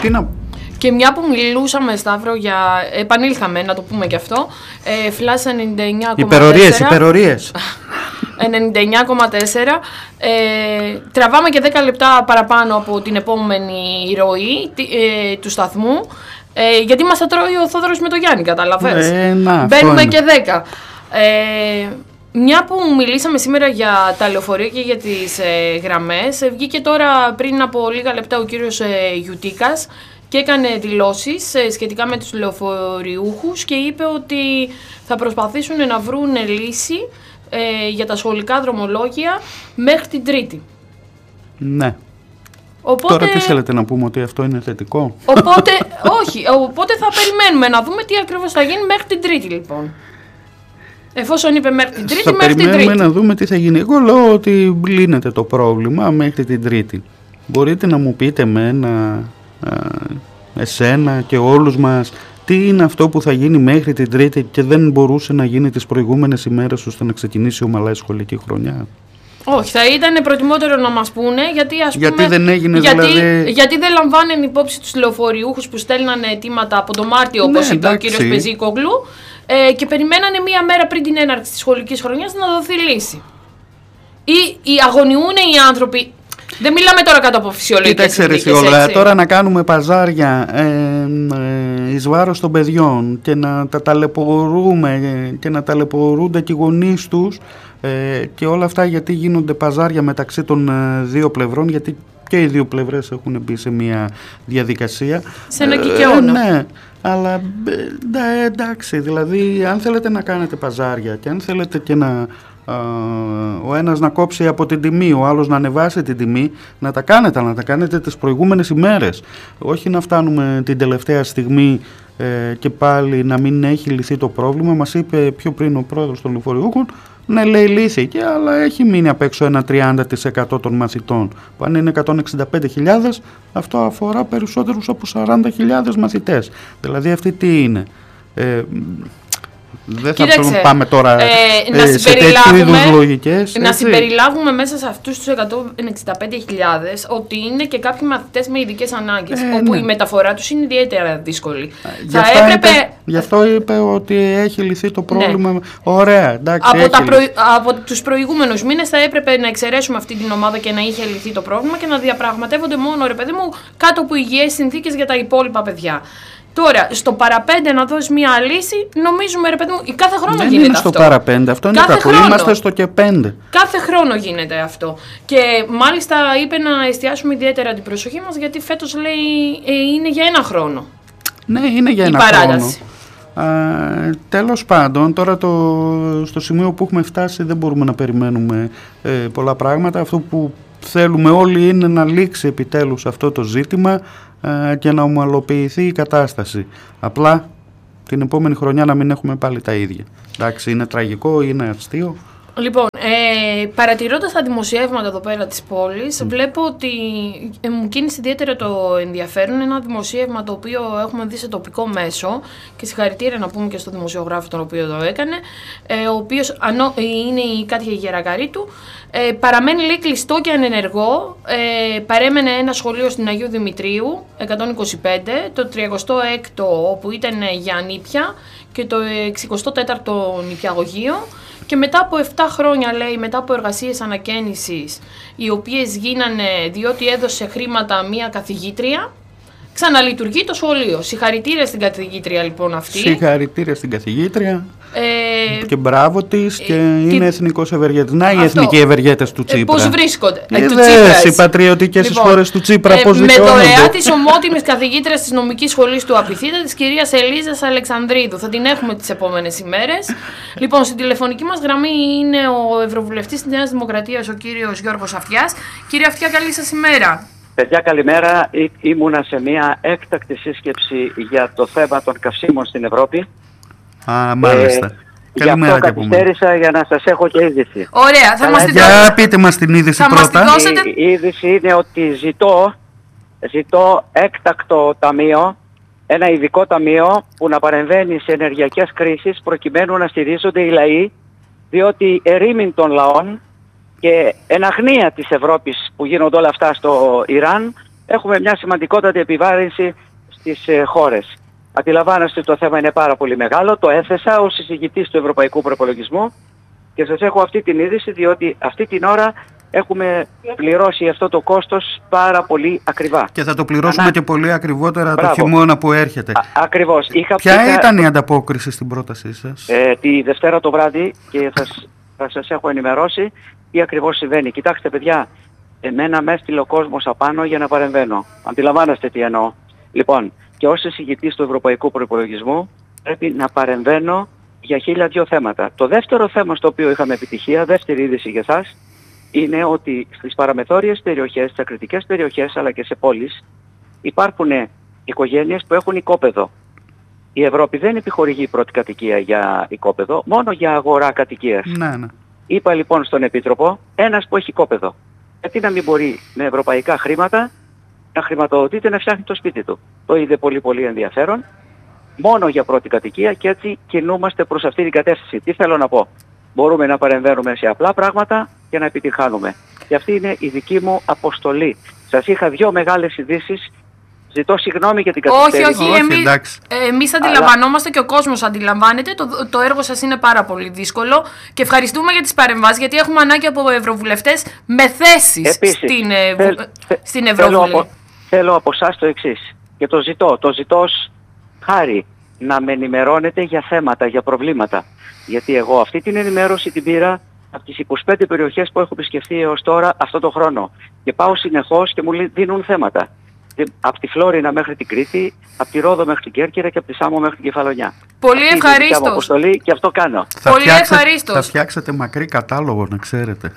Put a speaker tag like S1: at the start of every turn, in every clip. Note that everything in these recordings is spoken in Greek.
S1: Τι να...
S2: Και μια που μιλούσαμε, Σταύρο, επανήλθαμε να το πούμε και αυτό, Flash 99,4.
S1: Υπερορίες.
S2: 99,4. Τραβάμε και 10 λεπτά παραπάνω από την επόμενη ροή του σταθμού, γιατί μας θα τρώει ο Θόδωρος με το Γιάννη, καταλαβαίνεις. Μπαίνουμε και 10. Μια που μιλήσαμε σήμερα για τα λεωφορεία και για τις γραμμές, βγήκε τώρα πριν από λίγα λεπτά ο κύριος Γιουτίκας και έκανε δηλώσεις σχετικά με τους λεωφοριούχους και είπε ότι θα προσπαθήσουν να βρουν λύση για τα σχολικά δρομολόγια μέχρι την Τρίτη.
S1: Ναι.
S2: Οπότε,
S1: τώρα τι θέλετε να πούμε, ότι αυτό είναι θετικό?
S2: Οπότε θα περιμένουμε να δούμε τι ακριβώς θα γίνει μέχρι την Τρίτη, λοιπόν. Εφόσον είπε μέχρι την Τρίτη, μέχρι την Τρίτη. Θα
S1: περιμένουμε να δούμε τι θα γίνει. Εγώ λέω ότι λύνεται το πρόβλημα μέχρι την Τρίτη. Μπορείτε να μου πείτε εσένα και όλους μας, τι είναι αυτό που θα γίνει μέχρι την Τρίτη και δεν μπορούσε να γίνει τις προηγούμενες ημέρες ώστε να ξεκινήσει ομαλά η σχολική χρονιά?
S2: Όχι, θα ήταν προτιμότερο να μας πούνε, γιατί
S1: γιατί δεν έγινε
S2: γιατί δεν λαμβάνουν υπόψη τους λεωφοριούχους που στέλνανε αιτήματα από το Μάρτιο, όπως είπε ο κύριος Πεζίκογλου, και περιμένανε μία μέρα πριν την έναρξη της σχολικής χρονιάς να δοθεί λύση. Ή αγωνιούν οι άνθρωποι. Δεν μιλάμε τώρα κάτω από φυσιολογικές συνθήκες.
S1: Τώρα να κάνουμε παζάρια εις βάρος των παιδιών και να τα ταλαιπωρούμε και να ταλαιπωρούνται και οι γονείς τους και όλα αυτά, γιατί γίνονται παζάρια μεταξύ των δύο πλευρών, γιατί και οι δύο πλευρές έχουν μπει σε μια διαδικασία.
S2: Σε ένα κικαιώνα.
S1: Ναι, αλλά εντάξει, δηλαδή αν θέλετε να κάνετε παζάρια και αν θέλετε και να... ο ένας να κόψει από την τιμή, ο άλλος να ανεβάσει την τιμή, να τα κάνετε τις προηγούμενες ημέρες, όχι να φτάνουμε την τελευταία στιγμή και πάλι να μην έχει λυθεί το πρόβλημα. Μας είπε πιο πριν ο πρόεδρος των λεωφοριούχων, ναι, λέει λύθηκε, αλλά έχει μείνει απ' έξω ένα 30% των μαθητών, που αν είναι 165.000, αυτό αφορά περισσότερους από 40.000 μαθητές. Δηλαδή αυτοί τι είναι? Δεν θα πάμε τώρα σε τέτοιου είδους λογικές.
S2: Να συμπεριλάβουμε μέσα σε αυτούς τους 165.000 ότι είναι και κάποιοι μαθητές με ειδικές ανάγκες, όπου η μεταφορά τους είναι ιδιαίτερα δύσκολη.
S1: Γι' αυτό είπε ότι έχει λυθεί το πρόβλημα. Ναι. Ωραία, εντάξει.
S2: Από τους προηγούμενους μήνες θα έπρεπε να εξαιρέσουμε αυτή την ομάδα και να είχε λυθεί το πρόβλημα και να διαπραγματεύονται μόνο, ρε παιδί μου, κάτω από υγιές συνθήκες για τα υπόλοιπα παιδιά. Τώρα, στο παραπέντε να δώσει μια λύση, νομίζουμε, ρε παιδί μου, κάθε χρόνο γίνεται αυτό.
S1: Δεν είναι στο παραπέντε, αυτό είναι κακό. Είμαστε στο και 5.
S2: Κάθε χρόνο γίνεται αυτό. Και μάλιστα είπε να εστιάσουμε ιδιαίτερα την προσοχή μας, γιατί φέτος λέει είναι για ένα χρόνο.
S1: Ναι, είναι για ένα χρόνο. Τέλος πάντων, τώρα στο σημείο που έχουμε φτάσει δεν μπορούμε να περιμένουμε πολλά πράγματα. Αυτό που θέλουμε όλοι είναι να λήξει επιτέλους αυτό το ζήτημα και να ομαλοποιηθεί η κατάσταση. Απλά την επόμενη χρονιά να μην έχουμε πάλι τα ίδια. Εντάξει, είναι τραγικό, είναι αστείο.
S2: Λοιπόν, παρατηρώντας τα δημοσιεύματα εδώ πέρα της πόλης, βλέπω ότι μου κίνησε ιδιαίτερα το ενδιαφέρον ένα δημοσίευμα το οποίο έχουμε δει σε τοπικό μέσο, και συγχαρητήρια να πούμε και στο δημοσιογράφο τον οποίο το έκανε, ο οποίος είναι η Κάτια Γερακαρίτου. Παραμένει, λέει, κλειστό και ανενεργό. Παρέμενε ένα σχολείο στην Αγίου Δημητρίου 125, το 36ο όπου ήταν για νήπια και το 64ο νηπιαγωγείο. Και μετά από 7 χρόνια, λέει, μετά από εργασίες ανακαίνησης, οι οποίες γίνανε διότι έδωσε χρήματα μία καθηγήτρια, ξαναλειτουργεί το σχολείο. Συγχαρητήρια στην καθηγήτρια, λοιπόν, αυτή.
S1: Συγχαρητήρια στην καθηγήτρια. Και μπράβο της, και είναι εθνικός ευεργέτης. Να, οι εθνικοί ευεργέτες του Τσίπρα.
S2: Πώς βρίσκονται.
S1: Οι πατριωτικές εισφορές του Τσίπρα πώς δικαιώνονται.
S2: Με δωρεά της ομότιμης καθηγήτριας της νομικής σχολής του Απιθύτα, της κυρίας Ελίζας Αλεξανδρίδου. Θα την έχουμε τις επόμενες ημέρες. Λοιπόν, στην τηλεφωνική μας γραμμή είναι ο Ευρωβουλευτής της Νέας Δημοκρατίας, ο κύριος Γιώργος Αυτιάς. Κύριε Αυτιά, καλή σας ημέρα.
S3: Παιδιά, καλημέρα. Ήμουνα σε μια έκτακτη σύσκεψη για το θέμα των καυσίμων στην Ευρώπη.
S1: Μάλιστα.
S3: Γι' αυτό καθυστέρησα για να σας έχω και είδηση.
S2: Ωραία, θα μας την
S1: δώσετε. Για πείτε μας την είδηση πρώτα.
S3: Η είδηση είναι ότι ζητώ έκτακτο ταμείο, ένα ειδικό ταμείο που να παρεμβαίνει σε ενεργειακές κρίσεις προκειμένου να στηρίζονται οι λαοί, διότι ερήμην των λαών και εν αγνία της Ευρώπης που γίνονται όλα αυτά στο Ιράν, έχουμε μια σημαντικότατη επιβάρυνση στις χώρες. Αντιλαμβάνεστε ότι το θέμα είναι πάρα πολύ μεγάλο. Το έθεσα ως εισηγητής του Ευρωπαϊκού Προϋπολογισμού και σας έχω αυτή την είδηση, διότι αυτή την ώρα έχουμε πληρώσει αυτό το κόστος πάρα πολύ ακριβά.
S1: Και θα το πληρώσουμε και πολύ ακριβότερα το χειμώνα που έρχεται.
S3: Ακριβώς.
S1: Ποια ήταν η ανταπόκριση στην πρότασή σας?
S3: Τη Δευτέρα το βράδυ, και θα σας έχω ενημερώσει τι ακριβώς συμβαίνει. Κοιτάξτε παιδιά, εμένα με έστειλε ο κόσμος απάνω για να παρεμβαίνω. Αντιλαμβάνεστε τι εννοώ? Λοιπόν, και ως εισηγητής του Ευρωπαϊκού Προϋπολογισμού πρέπει να παρεμβαίνω για 1002 θέματα. Το δεύτερο θέμα στο οποίο είχαμε επιτυχία, δεύτερη είδηση για εσάς, είναι ότι στις παραμεθόριες περιοχές, στις ακριτικές περιοχές αλλά και σε πόλεις υπάρχουν οικογένειες που έχουν οικόπεδο. Η Ευρώπη δεν επιχορηγεί πρώτη κατοικία για οικόπεδο, μόνο για αγορά κατοικίας.
S1: Ναι.
S3: Είπα λοιπόν στον Επίτροπο, ένας που έχει οικόπεδο, γιατί να μην μπορεί με ευρωπαϊκά χρήματα να χρηματοδοτείται να φτιάχνει το σπίτι του? Το είδε πολύ πολύ ενδιαφέρον, μόνο για πρώτη κατοικία, και έτσι κινούμαστε προς αυτή την κατεύθυνση. Τι θέλω να πω? Μπορούμε να παρεμβαίνουμε σε απλά πράγματα και να επιτυχάνουμε. Και αυτή είναι η δική μου αποστολή. Σας είχα 2 μεγάλες ειδήσεις. Ζητώ συγγνώμη για την καθυστέρηση.
S2: Όχι, εμείς αντιλαμβανόμαστε και ο κόσμος αντιλαμβάνεται. Το έργο σας είναι πάρα πολύ δύσκολο και ευχαριστούμε για τις παρεμβάσεις, γιατί έχουμε ανάγκη από ευρωβουλευτές με θέσεις στην Ευρωβουλή.
S3: Θέλω από εσάς το εξής, και το ζητώ ως χάρη, να με ενημερώνετε για θέματα, για προβλήματα. Γιατί εγώ αυτή την ενημέρωση την πήρα από τις 25 περιοχές που έχω επισκεφθεί έως τώρα αυτό το χρόνο. Και πάω συνεχώς και μου δίνουν θέματα. Από τη Φλόρινα μέχρι την Κρήτη, από τη Ρόδο μέχρι την Κέρκυρα και από τη Σάμο μέχρι την Κεφαλονιά.
S2: Πολύ ευχαρίστως.
S3: Αυτή είναι η αποστολή και αυτό κάνω.
S2: Πολύ ευχαρίστως.
S1: Θα φτιάξετε μακρύ κατάλογο, να ξέρετε.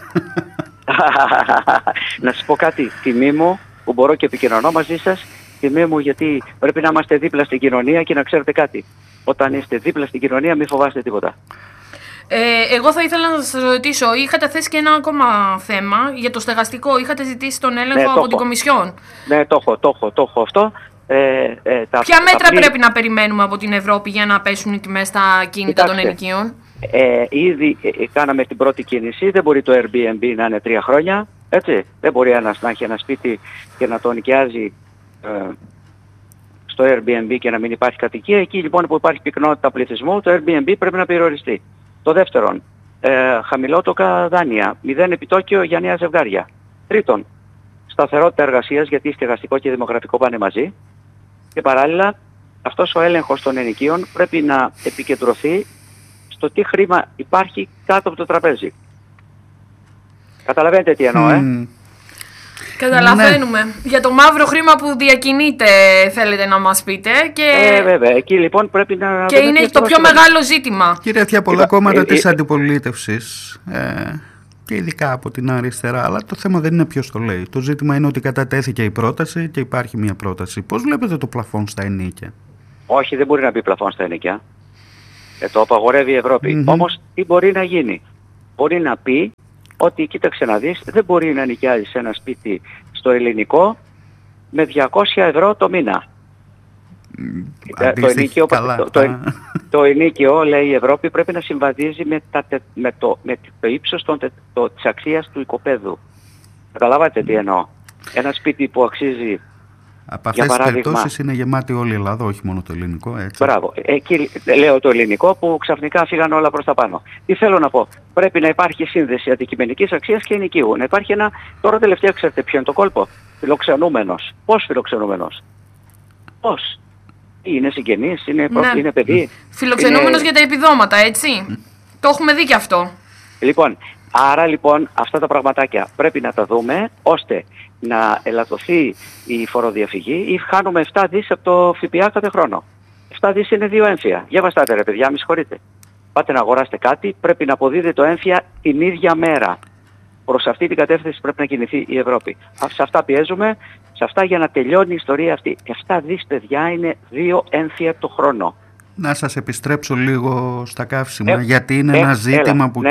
S3: Να σας πω κάτι, τιμή μου που μπορώ και επικοινωνώ μαζί σας. Τιμή μου, γιατί πρέπει να είμαστε δίπλα στην κοινωνία, και να ξέρετε κάτι. Όταν είστε δίπλα στην κοινωνία, μην φοβάστε τίποτα.
S2: Εγώ θα ήθελα να σας ρωτήσω, είχατε θέσει και ένα ακόμα θέμα για το στεγαστικό. Είχατε ζητήσει τον έλεγχο από την Κομισιόν.
S3: Ναι, το έχω αυτό.
S2: Ποια μέτρα πρέπει να περιμένουμε από την Ευρώπη για να πέσουν οι τιμές στα ακίνητα των ενοικίων?
S3: Ήδη κάναμε την πρώτη κίνηση. Δεν μπορεί το Airbnb να είναι 3 χρόνια. Έτσι. Δεν μπορεί ένας να έχει ένα σπίτι και να το νοικιάζει στο Airbnb και να μην υπάρχει κατοικία. Εκεί λοιπόν που υπάρχει πυκνότητα πληθυσμού, το Airbnb πρέπει να περιοριστεί. Το δεύτερον, χαμηλότοκα δάνεια, 0 επιτόκιο για νέα ζευγάρια. Τρίτον, σταθερότητα εργασίας, γιατί στεγαστικό και δημογραφικό πάνε μαζί. Και παράλληλα, αυτός ο έλεγχος των ενοικίων πρέπει να επικεντρωθεί στο τι χρήμα υπάρχει κάτω από το τραπέζι. Καταλαβαίνετε τι εννοώ,
S2: Καταλαβαίνουμε. Ναι. Για το μαύρο χρήμα που διακινείται θέλετε να μας πείτε. Και...
S3: βέβαια. Εκεί λοιπόν πρέπει να...
S2: Και είναι το πιο μεγάλο ζήτημα.
S1: Κύριε Αυτιά, πολλά κόμματα της αντιπολίτευσης και ειδικά από την αριστερά, αλλά το θέμα δεν είναι ποιος το λέει. Το ζήτημα είναι ότι κατατέθηκε η πρόταση και υπάρχει μια πρόταση. Πώς βλέπετε το πλαφόν στα ενοίκια?
S3: Όχι, δεν μπορεί να μπει πλαφόν στα ενοίκια. Το απαγορεύει η Ευρώπη. Όμως τι μπορεί να γίνει? Μπορεί να πει ότι κοίταξε να δεις, δεν μπορεί να νοικιάζεις ένα σπίτι στο ελληνικό με 200 ευρώ το μήνα. Το ενίκιο, λέει η Ευρώπη, πρέπει να συμβαδίζει με το ύψος της αξίας του οικοπαίδου. Καταλάβατε τι εννοώ? Ένα σπίτι που αξίζει...
S1: Από αυτές τις περιπτώσεις είναι γεμάτη όλη η Ελλάδα, όχι μόνο το ελληνικό, έτσι.
S3: Μπράβο. Εκεί λέω το ελληνικό που ξαφνικά φύγαν όλα προς τα πάνω. Τι θέλω να πω? Πρέπει να υπάρχει σύνδεση αντικειμενικής αξίας και ενοικίου. Να υπάρχει ένα... Τώρα τελευταία ξέρετε ποιο είναι το κόλπο? Φιλοξενούμενος. Πώς φιλοξενούμενος? Πώς? Είναι συγγενής, είναι παιδί?
S2: Φιλοξενούμενος για τα επιδόματα, έτσι. Το έχουμε δει και αυτό.
S3: Λοιπόν, άρα λοιπόν αυτά τα πραγματάκια πρέπει να τα δούμε ώστε να ελαττωθεί η φοροδιαφυγή. Ή χάνουμε 7 δις από το ΦΠΑ κάθε χρόνο. 7 δις είναι 2 έμφυα. Για βαστάτε ρε παιδιά, μη συγχωρείτε. Πάτε να αγοράσετε κάτι, πρέπει να αποδίδετε το έμφυα την ίδια μέρα. Προς αυτή την κατεύθυνση πρέπει να κινηθεί η Ευρώπη. Σε αυτά πιέζουμε, σε αυτά για να τελειώνει η ιστορία αυτή. 7 δις παιδιά είναι 2 έμφυα το χρόνο.
S1: Να σας επιστρέψω λίγο στα καύσιμα, γιατί είναι ένα ζήτημα που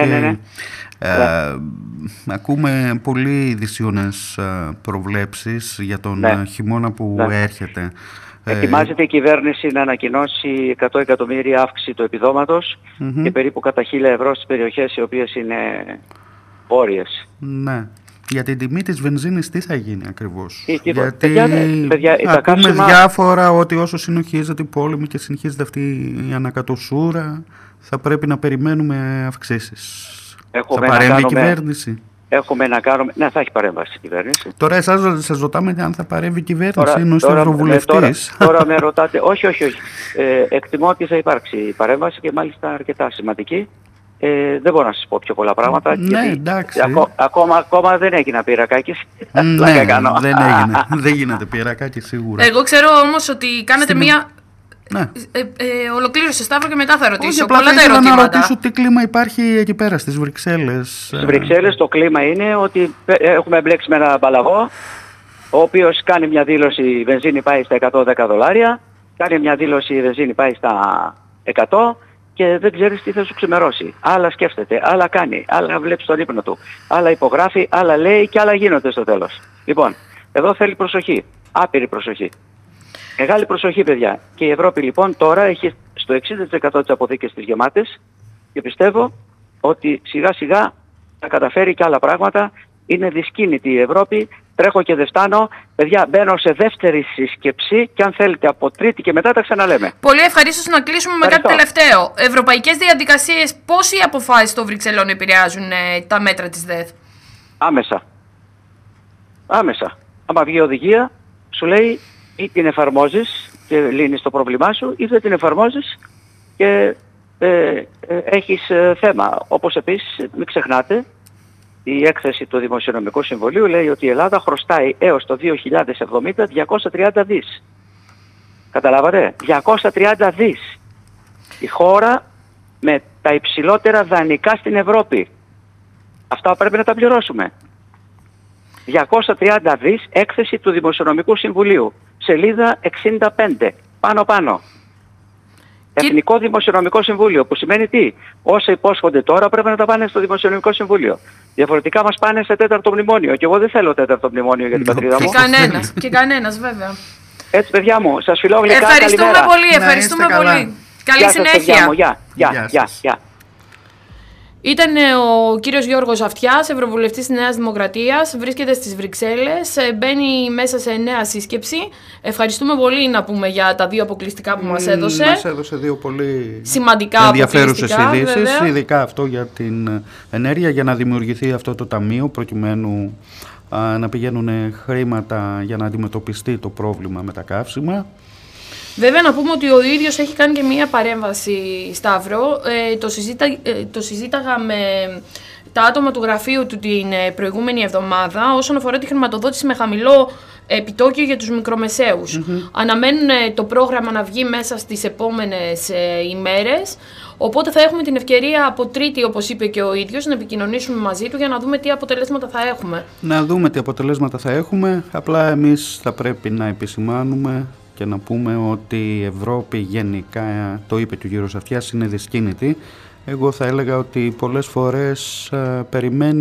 S1: ακούμε πολύ ειδησιώνες προβλέψεις για τον χειμώνα που έρχεται.
S3: Ετοιμάζεται η κυβέρνηση να ανακοινώσει 100 εκατομμύρια αύξηση του επιδόματος και περίπου κατά 1.000 ευρώ στις περιοχές οι οποίες είναι βόρειες.
S1: Ναι. Για την τιμή της βενζίνης τι θα γίνει ακριβώς?
S3: Γιατί
S1: παιδιά, ακούμε διάφορα ότι όσο συνοχίζεται η πόλεμη και συνεχίζεται αυτή η ανακατοσούρα, θα πρέπει να περιμένουμε αυξήσεις. Θα παρέμβει η κυβέρνηση?
S3: Έχουμε να κάνουμε. Ναι, θα έχει παρέμβαση η κυβέρνηση.
S1: Τώρα εσάς σας ρωτάμε αν θα παρέμβει η κυβέρνηση, ενώ είστε ευρωβουλευτής.
S3: Τώρα με ρωτάτε. Όχι. Εκτιμώ ότι θα υπάρξει παρέμβαση και μάλιστα αρκετά σημαντική. Δεν μπορώ να σας πω πιο πολλά πράγματα.
S1: Ναι, εντάξει.
S3: Ακόμα δεν έγινα πυρακάκης.
S1: Ναι, δεν γίνεται πυρακάκης σίγουρα.
S2: Εγώ ξέρω όμως ότι κάνετε μία... Ναι. Ολοκλήρωσε, Σταύρο, και μετά θα ρωτήσω.
S1: Όχι, απλά ήθελα να ρωτήσω τι κλίμα υπάρχει εκεί πέρα στις Βρυξέλλες.
S3: Στις Βρυξέλλες το κλίμα είναι ότι έχουμε μπλέξει με ένα μπαλαγό, ο οποίος κάνει μια δήλωση η βενζίνη πάει στα $110, κάνει μια δήλωση η βενζίνη πάει στα 100 και δεν ξέρεις τι θα σου ξημερώσει. Άλλα σκέφτεται, άλλα κάνει, άλλα βλέπει τον ύπνο του, άλλα υπογράφει, άλλα λέει και άλλα γίνονται στο τέλος. Λοιπόν, εδώ θέλει προσοχή, άπειρη προσοχή. Μεγάλη προσοχή, παιδιά. Και η Ευρώπη λοιπόν τώρα έχει στο 60% τις αποθήκες της γεμάτες και πιστεύω ότι σιγά σιγά θα καταφέρει και άλλα πράγματα. Είναι δυσκίνητη η Ευρώπη. Τρέχω και δεν φτάνω. Παιδιά, μπαίνω σε δεύτερη σύσκεψη και αν θέλετε από τρίτη και μετά τα ξαναλέμε.
S2: Πολύ ευχαρίστως να κλείσουμε με κάτι τελευταίο. Ευρωπαϊκές διαδικασίες, πώς οι αποφάσεις των Βρυξελών επηρεάζουν τα μέτρα της ΔΕΘ?
S3: Άμεσα. Άμα βγει οδηγία, σου λέει ή την εφαρμόζεις και λύνεις το πρόβλημά σου, ή δεν την εφαρμόζεις και έχεις θέμα. Όπως επίσης, μην ξεχνάτε, η έκθεση του Δημοσιονομικού Συμβουλίου λέει ότι η Ελλάδα χρωστάει έως το 2070 230 δις. Καταλάβατε? 230 δις. Η χώρα με τα υψηλότερα δανεικά στην Ευρώπη. Αυτά πρέπει να τα πληρώσουμε. 230 δις έκθεση του Δημοσιονομικού Συμβουλίου. Σελίδα 65. Πάνω. Εθνικό Δημοσιονομικό Συμβούλιο, που σημαίνει τι? Όσα υπόσχονται τώρα πρέπει να τα πάνε στο Δημοσιονομικό Συμβούλιο. Διαφορετικά μας πάνε σε τέταρτο μνημόνιο. Και εγώ δεν θέλω τέταρτο μνημόνιο για την πατρίδα μου.
S2: Και κανένας βέβαια.
S3: Έτσι, παιδιά μου, σας φιλώ γλυκά.
S2: Ευχαριστούμε πολύ. Καλή συνέχεια.
S3: Γεια.
S2: Ήταν ο κύριος Γιώργος Αυτιάς, Ευρωβουλευτής της Νέας Δημοκρατίας, βρίσκεται στις Βρυξέλλες, μπαίνει μέσα σε νέα σύσκεψη. Ευχαριστούμε πολύ να πούμε για τα δύο αποκλειστικά που μας έδωσε.
S1: Μας έδωσε δύο πολύ
S2: σημαντικά
S1: ενδιαφέρουσες ειδήσεις, ειδικά αυτό για την ενέργεια, για να δημιουργηθεί αυτό το ταμείο, προκειμένου να πηγαίνουν χρήματα για να αντιμετωπιστεί το πρόβλημα με τα καύσιμα.
S2: Βέβαια να πούμε ότι ο ίδιος έχει κάνει και μία παρέμβαση, Σταύρο. Το συζήταγα με τα άτομα του γραφείου του την προηγούμενη εβδομάδα όσον αφορά τη χρηματοδότηση με χαμηλό επιτόκιο για τους μικρομεσαίους. Αναμένουν το πρόγραμμα να βγει μέσα στις επόμενες ημέρες, οπότε θα έχουμε την ευκαιρία από Τρίτη, όπως είπε και ο ίδιος, να επικοινωνήσουμε μαζί του για να δούμε τι αποτελέσματα θα έχουμε.
S1: Να δούμε τι αποτελέσματα θα έχουμε, απλά εμείς θα πρέπει να επισημάνουμε και να πούμε ότι η Ευρώπη γενικά, το είπε και ο κύριος Αυτιάς, είναι δυσκίνητη. Εγώ θα έλεγα ότι πολλές φορές περιμένει